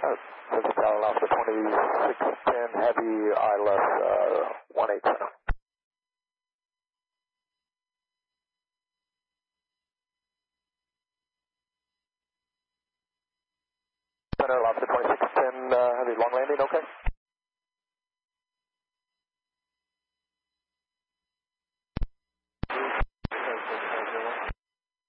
Central Tower Alpha 2610 Heavy, ILS 18 center. Center Alpha 2610 Heavy, long landing, okay?